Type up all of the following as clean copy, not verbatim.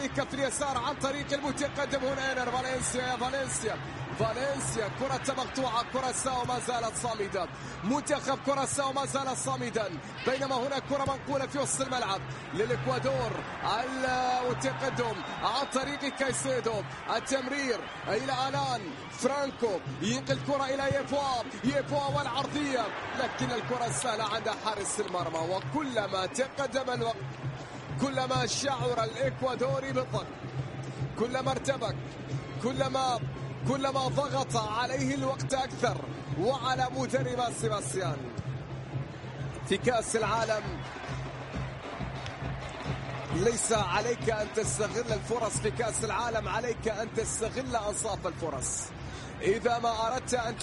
ذلك في اليسار عن طريق المتقدم هنا إنر فالنسيا. يا فالنسيا كرة مقطوعة. كوراساو ما زالت صامدة. منتخب كوراساو ما زال صامدا، بينما هناك كرة منقولة في وسط الملعب للإكوادور. التقدم عن طريق كايسيدو. التمرير إلى ألان فرانكو، ينقل الكرة إلى ييبوا والعرضية، لكن الكرة السهلة عند حارس المرمى. وكلما تقدم الوقت كلما شعر الإكوادوري بالضغط، كلما ارتبك، كلما ضغط عليه الوقت أكثر وعلى مدرب سيباستيان. في كأس العالم ليس عليك أن تستغل الفرص، في كأس العالم عليك أن تستغل أنصاف الفرص. إذا ما أردت أن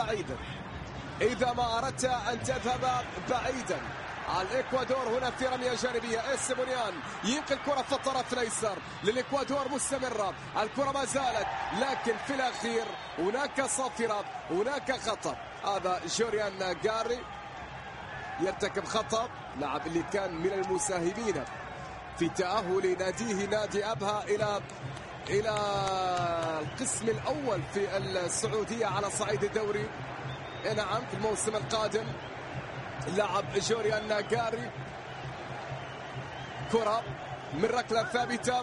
تذهب بعيدا الإكوادور هنا في رمية جانبية. إسيبونيان ينقل الكرة في الطرف الأيسر للإكوادور، مستمرة الكرة ما زالت، لكن في الأخير هناك صافرة، هناك خطأ. هذا جوريان جاري يرتكب خطأ، لاعب اللي كان من المساهمين في تأهل ناديه نادي أبها إلى القسم الأول في السعودية على صعيد الدوري. نعم في الموسم القادم. لاعب جوريان ناغاري، كرة من ركلة ثابتة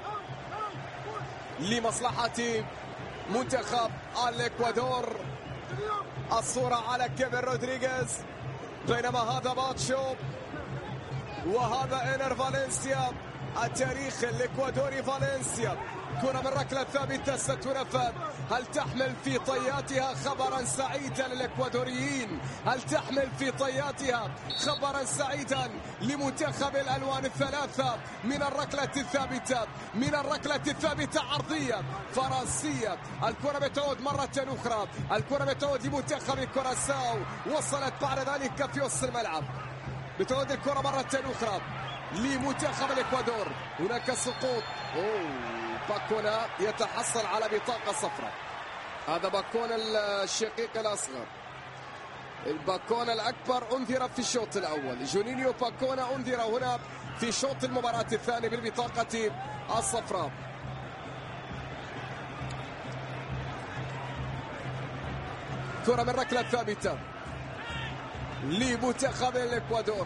لمصلحة منتخب الإكوادور. الصورة على كيفن رودريغيز، بينما هذا باتشو وهذا إنر فالنسيا. التاريخ الإكوادوري فالنسيا، كرة من ركلة ثابتة ستنفذ. هل تحمل في طياتها خبرا سعيدا للإكوادوريين؟ هل تحمل في طياتها خبرا سعيدا لمنتخب الألوان الثلاثة؟ من الركلة الثابتة عرضية فرنسية. الكرة بتعود مرة أخرى، الكرة بتعود لمنتخب كوراساو، وصلت بعد ذلك في وسط الملعب. بتعود الكرة مرة أخرى لمنتخب الإكوادور. هناك سقوط. باكونا يتحصل على بطاقة صفراء. هذا باكونا الشقيق الأصغر. الباكونا الأكبر أنذر في الشوط الأول. جونينيو باكونا أنذر هنا في شوط المباراة الثاني بالبطاقة الصفراء. كرة من ركلة ثابتة لمنتخب الإكوادور.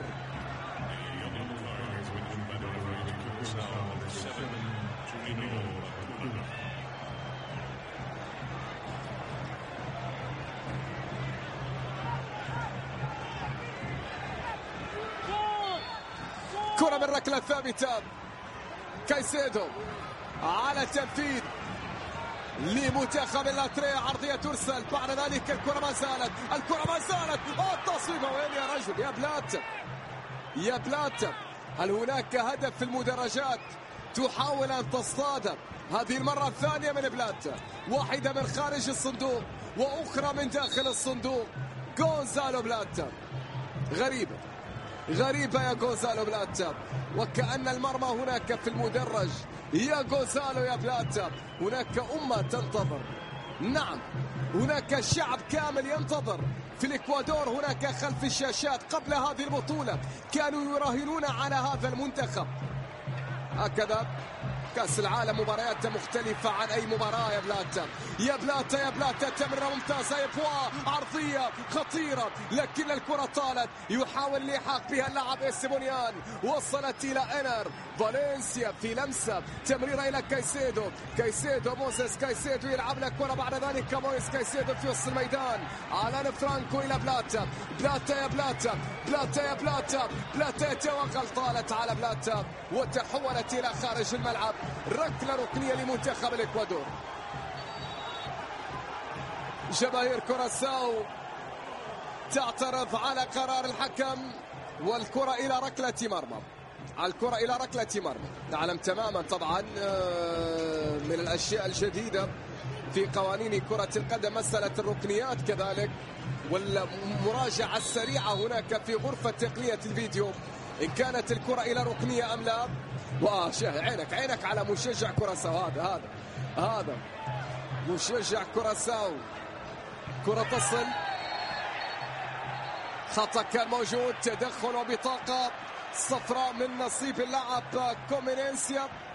كرة من ركلة ثابتة، كايسيدو على التنفيذ لمنتخب الأتريا. عرضية ترسل، بعد ذلك الكرة ما زالت التصويبة. وين يا رجل يا بلاتر؟ هل هناك هدف في المدرجات؟ تحاول أن تصطاد هذه المرة الثانية من بلاتر، واحدة من خارج الصندوق وأخرى من داخل الصندوق. غونزالو بلاتر، غريبة يا غونزالو بلاتر، وكأن المرمى هناك في المدرج. يا غونزالو يا بلاتر، هناك أمة تنتظر. نعم هناك شعب كامل ينتظر في الإكوادور. هناك خلف الشاشات قبل هذه البطولة كانوا يراهنون على هذا المنتخب. هكذا كأس العالم مباريات مختلفة عن أي مباراة. يا بلاتا تمريرة ممتازة، يبوا عرضية خطيرة، لكن الكرة طالت. يحاول الإلحاق بها اللاعب إسيبونيان، وصلت إلى إنر فالنسيا في لمسة. تمريرة إلى كايسيدو موسيس كايسيدو يلعب لك كرة، بعد ذلك مويس كايسيدو في وسط الميدان. علان فرانكو إلى بلاتا يتوغل، طالت على بلاتا وتحولت إلى خارج الملعب. ركلة ركنية لمنتخب الإكوادور. جماهير كوراساو تعترض على قرار الحكم، والكرة إلى ركلة مرمى. نعلم تماما طبعا من الأشياء الجديدة في قوانين كرة القدم مسألة الركنيات كذلك، والمراجعة السريعة هناك في غرفة تقنية الفيديو إن كانت الكرة إلى ركنية أم لا. عينك على مشجع كوراساو. هذا مشجع كوراساو. كرة تصل، خطأ كان موجود، تدخل وبطاقة صفراء من نصيب اللاعب كومينينسيا.